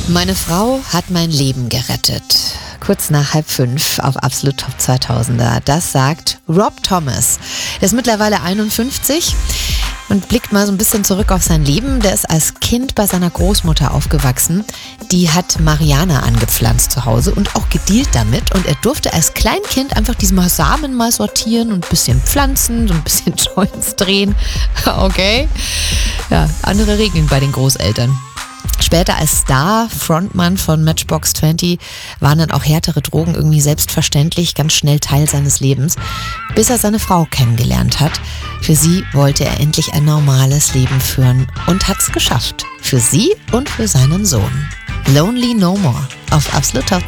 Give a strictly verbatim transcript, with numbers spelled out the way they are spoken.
Meine Frau hat mein Leben gerettet. Kurz nach halb fünf auf Absolut Top zweitausender. Das sagt Rob Thomas. Der ist mittlerweile einundfünfzig und blickt mal so ein bisschen zurück auf sein Leben. Der ist als Kind bei seiner Großmutter aufgewachsen. Die hat Marihuana angepflanzt zu Hause und auch gedealt damit. Und er durfte als Kleinkind einfach diese Samen mal sortieren und ein bisschen pflanzen, so ein bisschen Joints drehen. Okay. Ja, andere Regeln bei den Großeltern. Später als Star, Frontmann von Matchbox zwanzig, waren dann auch härtere Drogen irgendwie selbstverständlich ganz schnell Teil seines Lebens, bis er seine Frau kennengelernt hat. Für sie wollte er endlich ein normales Leben führen und hat's geschafft. Für sie und für seinen Sohn. Lonely No More auf Absolut Top